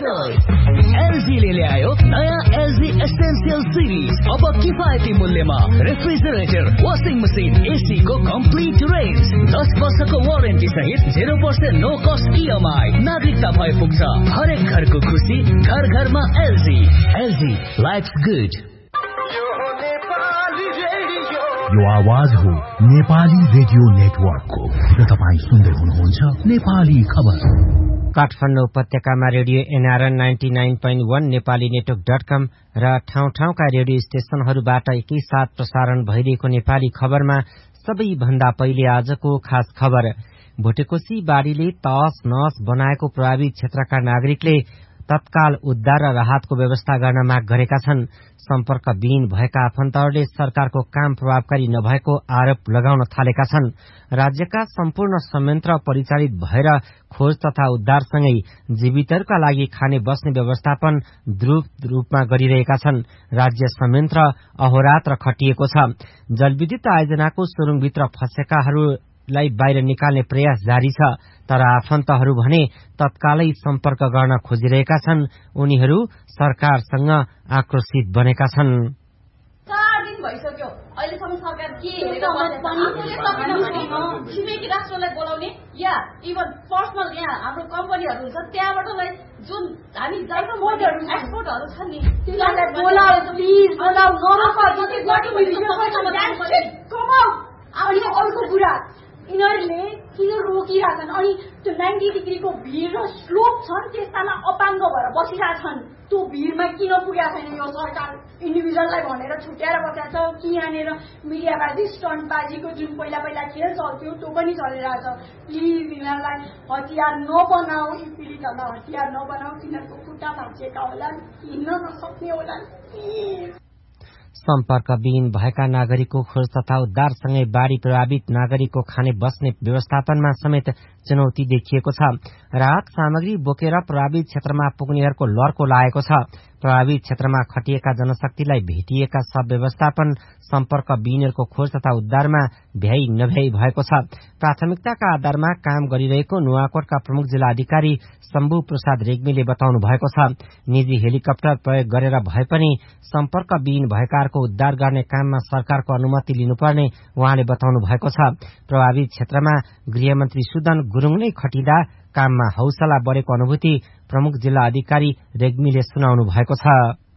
LG ले ल्यायो नयाँ एलजी एसेन्शियल सिरिज। अब किफायती मूल्यमा रेफ्रिजरेटर, वाशिङ मसिन, एसी को कम्प्लिट रेन्ज, 10 वर्षको वारेन्टी सहित 0% नो कस्ट इएमआई। नागरिकता भए पुग्छ हरेक घरको खुसी, घर घरमा एलजी। LG lives good. यो आवाज हो नेपाली रेडियो नेटवर्कको र तपाईँ सुन्दै हुनुहुन्छ नेपाली खबर। काठमाडौँ उपत्यकामा रेडियो एनआरएन 99.1 नेपाली नेटवर्क.com र ठाउँ ठाउँका रेडियो स्टेशनहरूबाट एकैसाथ प्रसारण भइरहेको नेपाली खबरमा सबैभन्दा पहिले आजको खास खबर। भुटेकोशी बाढीले तहस नहस बनाएको प्रभावित क्षेत्रका नागरिकले तत्काल उद्धार र राहतको व्यवस्था गर्न माग गरेका छन्। सम्पर्कविहीन भएका आफन्तहरूले सरकारको काम प्रभावकारी नभएको आरोप लगाउन थालेका छन्। राज्यका सम्पूर्ण संयन्त्र परिचालित भएर खोज तथा उद्धारसँगै जीवितहरूका लागि खाने बस्ने व्यवस्थापन द्रुत रूपमा गरिरहेका छन्। राज्य संयन्त्र अहोरात्र खटिएको छ। जलविद्युत आयोजनाको सुरुङभित्र फँसेकाहरूलाई बाहिर निकाल्ने प्रयास जारी छ, तर आफन्तहरू भने तत्कालै सम्पर्क गर्न खोजिरहेका छन्। उनीहरू सरकारसँग आक्रोशित बनेका छन्। 4 दिन भइसक्यो, अहिलेसम्म सरकार के हेरेर बसेको छ? छिमेकी राष्ट्रलाई बोलाउने या इभन पर्सनल यहाँ हाम्रो कम्पनीहरू हुन्छ त्यहाँबाट जुन हामी एक्सपोर्टहरू छन् नि तिनीहरूलाई बोलाऊ, प्लिज बोलाऊ। अनि अर्को कुरा यिनीहरूले किन रोकिरहेछन्? अनि त्यो 90 डिग्रीको भिड र स्लोप छन् त्यस्तामा अपाङ्ग भएर बसिरहेछन्। त्यो भिडमा किन पुगेको छैन यो सरकार? इन्डिभिजुअललाई भनेर छुट्याएर बसेको छ कि यहाँनिर मिडियाबाजी स्टन्टबाजीको जुन पहिला खेल चल्थ्यो त्यो पनि चलिरहेछ। प्लिज यिनीहरूलाई हतियार नबनाऊ, यी पीडितहरूलाई हतियार नबनाऊ। तिनीहरूको खुट्टा भाँचिएका होला, हिँड्न नसक्ने होला। सम्पर्कविहीन भएका नागरिकको खोज तथा उद्धारसँगै बाढी प्रभावित नागरिकको खाने बस्ने व्यवस्थापनमा समेत चुनौती देखिएको छ। राहत सामग्री बोकेर प्रभावित क्षेत्रमा पुग्नेहरूको लर्को लागेको छ। प्रभावित क्षेत्रमा खटिएका जनशक्तिलाई भेटिएका सब व्यवस्थापन सम्पर्कविहीनहरूको खोज तथा उद्धारमा भ्याइ नभ्याइ भएको छ। प्राथमिकताका आधारमा काम गरिरहेको नुवाकोटका प्रमुख जिल्ला अधिकारी शम्भु प्रसाद रेग्मीले बताउनु भएको छ। निजी हेलिकप्टर प्रयोग गरेर भए पनि सम्पर्कविहीन भएकाहरूको उद्धार गर्ने काममा सरकारको अनुमति लिनुपर्ने उहाँले बताउनु भएको छ। प्रभावित क्षेत्रमा गृहमन्त्री सुदन गुरुङ नै खटिँदा काममा हौसला बढेको अनुभूति प्रमुख जिल्ला अधिकारी रेग्मीले सुनाउनु भएको छ।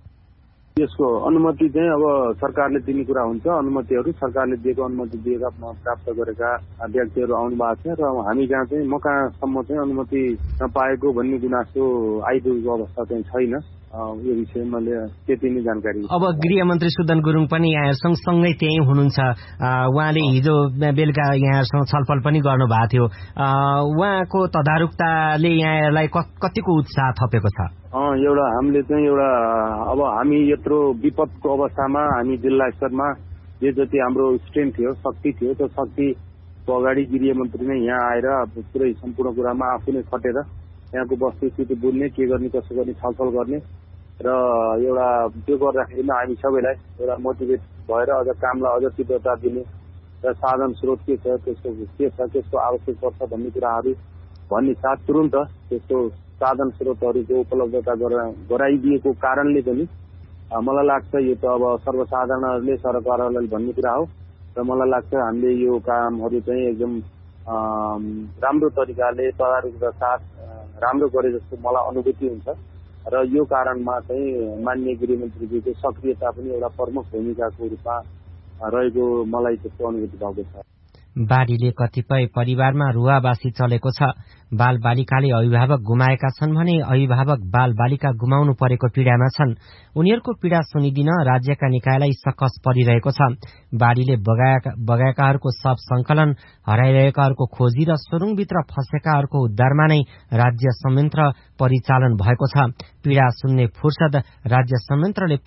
यसको अनुमति चाहिँ अब सरकारले दिने कुरा हुन्छ। अनुमतिहरू सरकारले दिएको अनुमति दिएका प्राप्त गरेका व्यक्तिहरू आउनु भएको छ र हामी कहाँ चाहिँ म कहाँसम्म चाहिँ अनुमति नपाएको भन्ने गुनासो आइपुगेको अवस्था चाहिँ छैन। यो विषयमा मैले त्यति नै जानकारी। अब गृहमन्त्री सुदन गुरुङ पनि यहाँहरूसँग सँगै त्यही हुनुहुन्छ। उहाँले हिजो बेलुका यहाँहरूसँग छलफल पनि गर्नु भएको थियो। उहाँको तदारुकताले यहाँहरूलाई कतिको उत्साह थपेको छ? एउटा हामीले चाहिँ अब हामी यत्रो विपदको अवस्थामा हामी जिल्ला स्तरमा जे जति हाम्रो स्ट्रेन्थ थियो, शक्ति थियो, त्यो शक्तिको अगाडि गृहमन्त्री नै यहाँ आएर पुरै सम्पूर्ण कुरामा आफू नै खटेर यहाँको वस्तुस्थिति बुझ्ने, के गर्ने कसो गर्ने छलफल गर्ने र एउटा त्यो गर्दाखेरिमा हामी सबैलाई एउटा मोटिभेट भएर अझ कामलाई अझ तीव्रता दिने र साधन स्रोत के छ, त्यसको आवश्यक पर्छ भन्ने कुराहरू भन्ने साथ तुरुन्त त्यस्तो साधन स्रोतहरूको उपलब्धता गराइदिएको कारणले पनि मलाई लाग्छ यो त अब सर्वसाधारणहरूले सरकारहरूलाई भन्ने कुरा हो र मलाई लाग्छ हामीले यो कामहरू चाहिँ एकदम राम्रो तरिकाले तयारीका साथ राम्रो गरे जस्तो मलाई अनुभूति हुन्छ र यो कारणमा चाहिँ माननीय गृहमन्त्रीजीको सक्रियता पनि एउटा प्रमुख भूमिकाको रूपमा रहेको मलाई त्यस्तो अनुभूति भएको छ। बाढीले कतिपय परिवारमा रुवाबासी चलेको छ। बाल बालिकाले अभिभावक गुमाएका छन् भने अभिभावक बाल बालिका गुमाउनु परेको पीडामा छन्। उनीहरूको पीडा सुनिदिन राज्यका निकायलाई सकस परिरहेको छ। बाढीले बगाएकाहरूको शव संकलन, हराइरहेकाहरूको खोजी र सुरुङभित्र फँसेकाहरूको उद्धारमा नै राज्य संयन्त्र परिचालन भएको छ। पीडा सुन्ने फुर्सद राज्य संयन्त्रले